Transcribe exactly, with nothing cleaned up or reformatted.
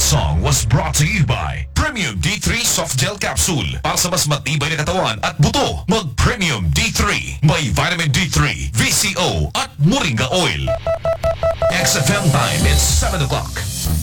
song was brought to you by Premium D three Soft Gel Capsule. Para sa mas matibay na katawan at buto, mag-Premium D three. May Vitamin D three, V C O at Moringa Oil. X F M time is seven o'clock.